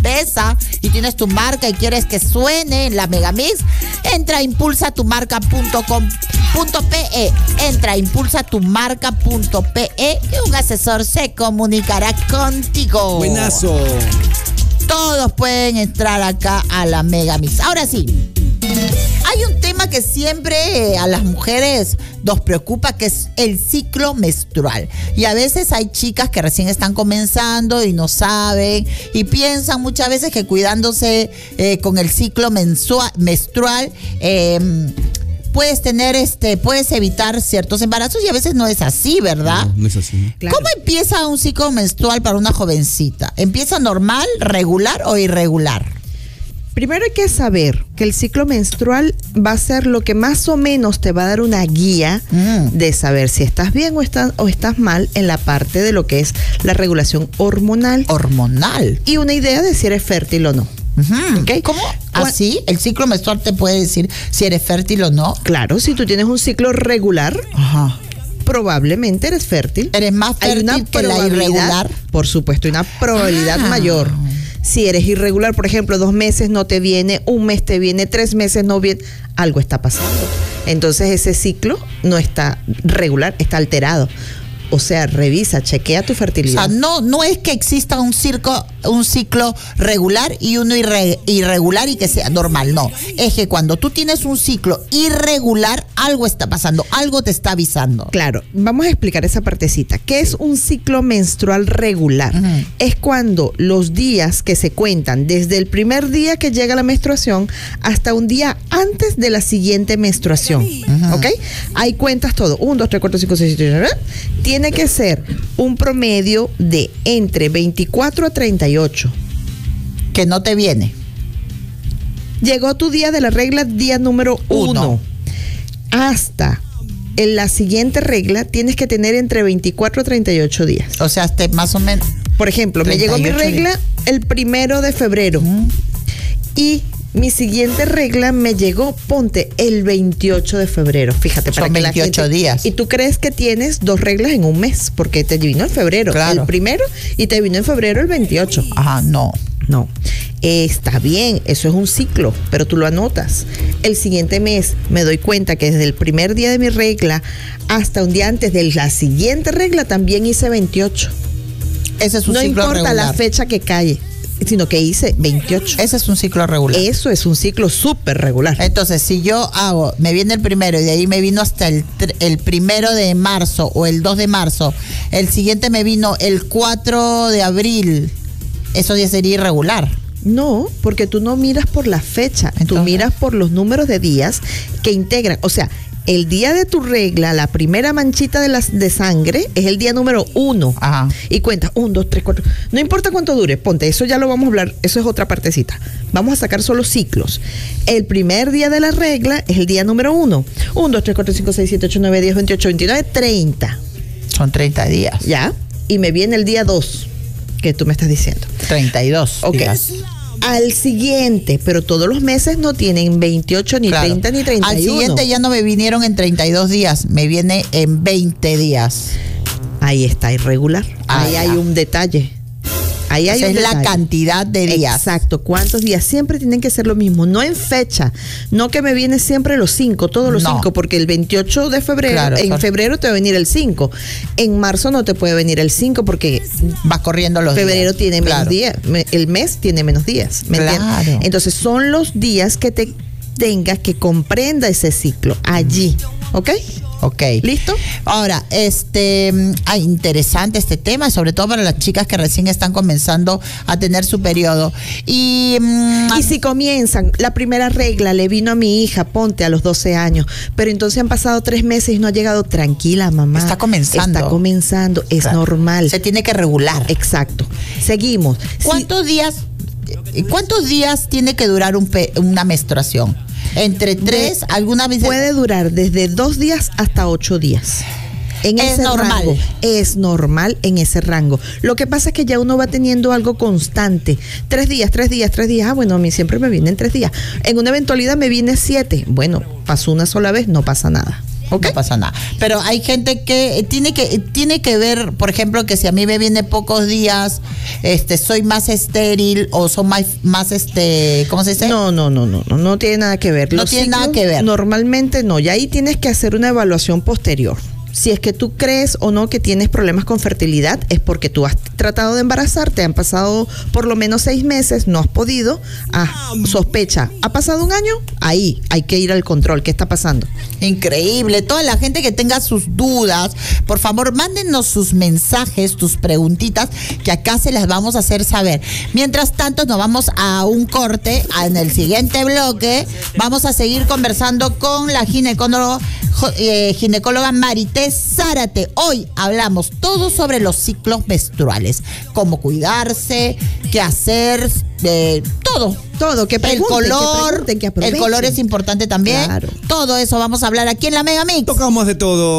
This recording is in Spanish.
pesa y tienes tu marca y quieres que suene en la Megamix, entra a impulsatumarca.com.pe. Entra a impulsatumarca.pe y un asesor se comunicará contigo. Buenazo. Todos pueden entrar acá a la Megamix. Ahora sí, hay un tema que siempre a las mujeres nos preocupa, que es el ciclo menstrual. Y a veces hay chicas que recién están comenzando y no saben y piensan muchas veces que cuidándose con el ciclo menstrual puedes evitar ciertos embarazos, y a veces no es así, ¿verdad? No es así. Claro. ¿Cómo empieza un ciclo menstrual para una jovencita? ¿Empieza normal, regular o irregular? Primero hay que saber que el ciclo menstrual va a ser lo que más o menos te va a dar una guía de saber si estás bien o estás mal en la parte de lo que es la regulación hormonal. Hormonal. Y una idea de si eres fértil o no. ¿Okay? ¿Cómo? ¿Así? ¿El ciclo menstrual te puede decir si eres fértil o no? Claro, si tú tienes un ciclo regular, probablemente eres fértil. ¿Eres más fértil que la irregular? Por supuesto, hay una probabilidad mayor. Si eres irregular, por ejemplo, 2 meses no te viene, 1 mes te viene, 3 meses no viene, algo está pasando. Entonces ese ciclo no está regular, está alterado. O sea, revisa, chequea tu fertilidad. O sea, no es que exista un ciclo regular y uno irregular y que sea normal, no. Es que cuando tú tienes un ciclo irregular, algo está pasando, algo te está avisando. Claro, vamos a explicar esa partecita. ¿Qué es un ciclo menstrual regular? Es cuando los días que se cuentan desde el primer día que llega la menstruación hasta un día antes de la siguiente menstruación. ¿Ok? Ahí cuentas todo. 1, 2, 3, 4, 5, 6, 7, 8, 9. Tiene que ser un promedio de entre 24 a 38. Que no te viene. Llegó tu día de la regla, día número 1. Hasta en la siguiente regla tienes que tener entre 24 a 38 días. O sea, hasta más o menos. Por ejemplo, me llegó mi regla el 1 de febrero. Y mi siguiente regla me llegó, ponte, el 28 de febrero. Fíjate, para son que 28 días. Y tú crees que tienes 2 reglas en un mes, porque te vino en febrero el 1 y te vino en febrero el 28. Ajá, no. Está bien, eso es un ciclo, pero tú lo anotas. El siguiente mes me doy cuenta que desde el primer día de mi regla hasta un día antes de la siguiente regla también hice 28. Ese es un ciclo regular. No importa la fecha que cae, sino que hice 28. Ese es un ciclo regular. Eso es un ciclo súper regular. Entonces, si yo me viene el 1 y de ahí me vino hasta el 1 de marzo o el 2 de marzo, el siguiente me vino el 4 de abril, eso ya sería irregular. No, porque tú no miras por la fecha, entonces, tú miras por los números de días que integran. O sea, el día de tu regla, la primera manchita de sangre es el día número 1. Ajá. Y cuentas 1, 2, 3, 4. No importa cuánto dure, ponte, eso ya lo vamos a hablar, eso es otra partecita. Vamos a sacar solo ciclos. El primer día de la regla es el día número 1. 1, 2, 3, 4, 5, 6, 7, 8, 9, 10, 28, 29, 30. Son 30 días. ¿Ya? Y me viene el día 2, que tú me estás diciendo. 32. Ok. Días. Al siguiente, pero todos los meses no tienen 28, ni 30, ni 31. Al siguiente ya no me vinieron en 32 días, me viene en 20 días. Ahí está irregular. Ahí hay un detalle. Ahí hay un detalle. La cantidad de días. Exacto. ¿Cuántos días? Siempre tienen que ser lo mismo. No en fecha. No que me viene siempre los 5, todos los 5, porque el 28 de febrero, en febrero te va a venir el 5. En marzo no te puede venir el 5 porque vas corriendo los febrero días. Tiene menos días. El mes tiene menos días. ¿Me entiendes? Entonces son los días que te tengas que comprenda ese ciclo allí. ¿Ok? Ok. ¿Listo? Ahora, interesante este tema, sobre todo para las chicas que recién están comenzando a tener su periodo. Y si comienzan, la primera regla le vino a mi hija, ponte, a los 12 años, pero entonces han pasado 3 meses y no ha llegado. Tranquila, mamá. Está comenzando. Es normal. Se tiene que regular. Exacto. Seguimos. ¿Cuántos días tiene que durar una menstruación? Entre 3, alguna vez puede durar desde 2 días hasta 8 días. Es normal. Es normal en ese rango. Lo que pasa es que ya uno va teniendo algo constante. 3 días. Ah, bueno, a mí siempre me vienen 3 días. En una eventualidad me viene 7. Bueno, pasó una sola vez, no pasa nada. ¿Ok? No pasa nada. Pero hay gente que tiene que ver, por ejemplo, que si a mí me viene pocos días, soy más estéril o son más ¿cómo se dice? No tiene nada que ver. No tiene nada que ver. Normalmente no, y ahí tienes que hacer una evaluación posterior. Si es que tú crees o no que tienes problemas con fertilidad, es porque tú has tratado de embarazarte, han pasado por lo menos 6 meses, no has podido, sospecha, ¿ha pasado un año? Ahí hay que ir al control, ¿qué está pasando? Increíble, toda la gente que tenga sus dudas, por favor, mándennos sus mensajes, tus preguntitas, que acá se las vamos a hacer saber. Mientras tanto, nos vamos a un corte. En el siguiente bloque vamos a seguir conversando con la ginecóloga Marité Zárate. Hoy hablamos todo sobre los ciclos menstruales, cómo cuidarse, qué hacer, todo, que pregunten, el color es importante también. Claro. Todo eso vamos a hablar aquí en la Mega Mix. Tocamos de todo.